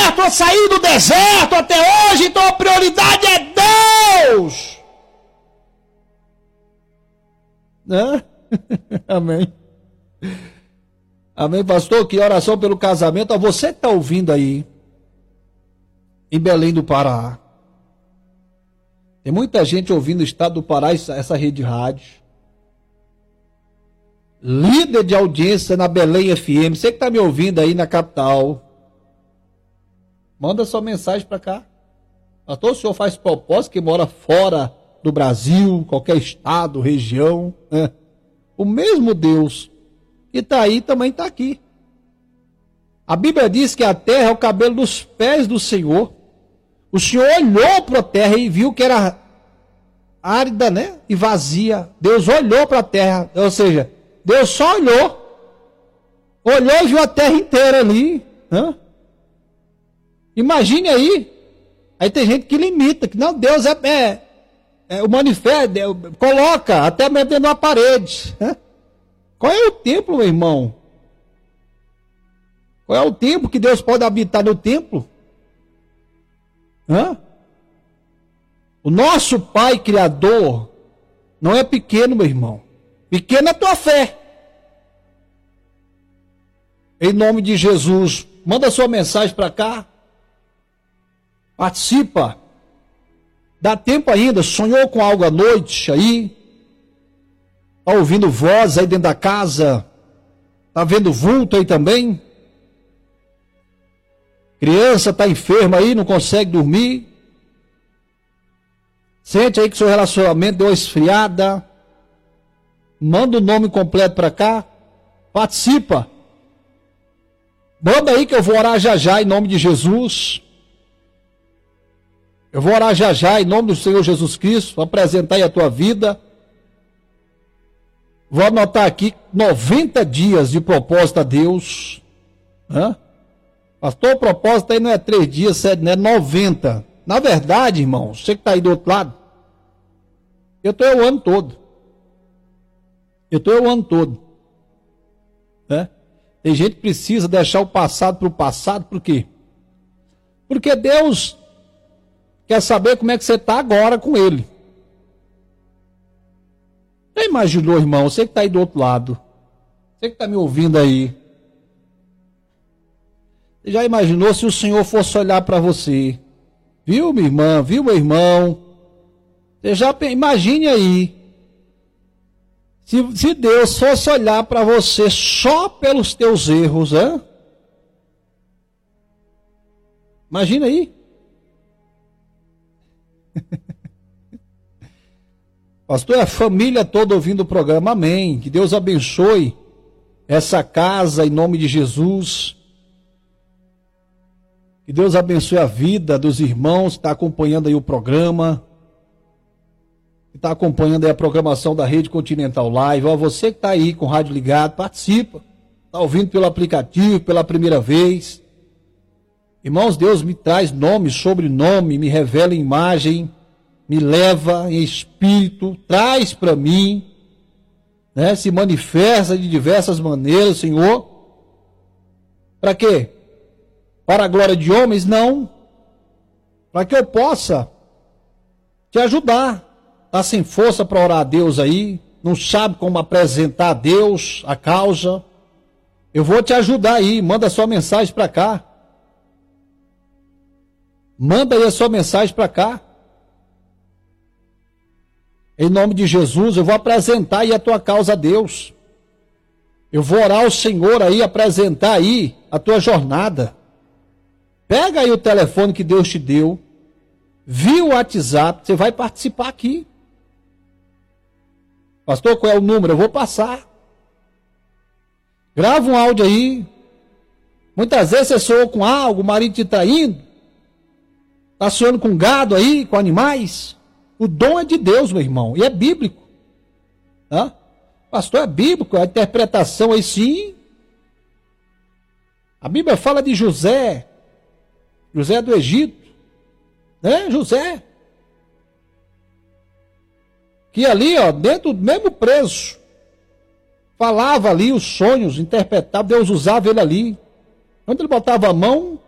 deserto, a sair do deserto até hoje, então a prioridade é Deus. Né? Amém. Amém, pastor? Que oração pelo casamento. A você que está ouvindo aí, em Belém do Pará. Tem muita gente ouvindo o estado do Pará, essa rede de rádio. Líder de audiência na Belém FM. Você que está me ouvindo aí na capital, manda sua mensagem para cá. Pastor, o senhor faz propósito que mora fora do Brasil, qualquer estado, região, né? O mesmo Deus que está aí também está aqui. A Bíblia diz que a terra é o cabelo dos pés do Senhor. O Senhor olhou para a terra e viu que era árida, né? E vazia. Deus olhou para a terra, ou seja, Deus só olhou e viu a terra inteira ali. Né? Imagine aí. Aí tem gente que limita, que não, Deus o manifesto, coloca até mesmo dentro de uma parede. Né? Qual é o templo, meu irmão? Qual é o tempo que Deus pode habitar no templo? Hã? O nosso Pai Criador não é pequeno, meu irmão. Pequena é a tua fé. Em nome de Jesus, manda sua mensagem para cá. Participa. Dá tempo ainda. Sonhou com algo à noite aí? Está ouvindo voz aí dentro da casa? Está vendo vulto aí também? Criança está enferma aí, não consegue dormir. Sente aí que seu relacionamento deu uma esfriada. Manda o nome completo para cá. Participa. Manda aí que eu vou orar já já em nome de Jesus. Eu vou orar já já em nome do Senhor Jesus Cristo. Vou apresentar aí a tua vida. Vou anotar aqui 90 dias de propósito a Deus. Hã? Pastor, o propósito aí não é 3 dias, 7, não é 90. Na verdade, irmão, você que está aí do outro lado, eu estou o ano todo. Eu estou o ano todo. Né? Tem gente que precisa deixar o passado para o passado, por quê? Porque Deus quer saber como é que você está agora com Ele. Já imaginou, irmão, você que está aí do outro lado, você que está me ouvindo aí, você já imaginou se o Senhor fosse olhar para você? Viu, minha irmã? Viu, meu irmão? Você já imagine aí. Se Deus fosse olhar para você só pelos teus erros, hein? Imagina aí. Pastor, a família toda ouvindo o programa, amém. Que Deus abençoe essa casa em nome de Jesus. Que Deus abençoe a vida dos irmãos que estão acompanhando aí o programa. Que está acompanhando aí a programação da Rede Continental Live. Ó, você que está aí com o rádio ligado, participa. Está ouvindo pelo aplicativo, pela primeira vez. Irmãos, Deus me traz nome, sobrenome, me revela imagem, me leva em espírito, traz para mim, né? Se manifesta de diversas maneiras, Senhor. Para quê? Para a glória de homens? Não. Para que eu possa te ajudar. Está sem força para orar a Deus aí, não sabe como apresentar a Deus a causa. Eu vou te ajudar aí, manda sua mensagem para cá. Manda aí a sua mensagem para cá. Em nome de Jesus, eu vou apresentar aí a tua causa a Deus. Eu vou orar ao Senhor aí, apresentar aí a tua jornada. Pega aí o telefone que Deus te deu, via o WhatsApp, você vai participar aqui. Pastor, qual é o número? Eu vou passar. Grava um áudio aí. Muitas vezes você sonhou com algo, o marido te traindo. Está sonhando com gado aí, com animais. O dom é de Deus, meu irmão, e é bíblico. Tá? Pastor, é bíblico, a interpretação aí sim. A Bíblia fala de José do Egito, né? José, que ali, ó, dentro do mesmo preso, falava ali os sonhos, interpretava, Deus usava ele ali. Quando ele botava a mão,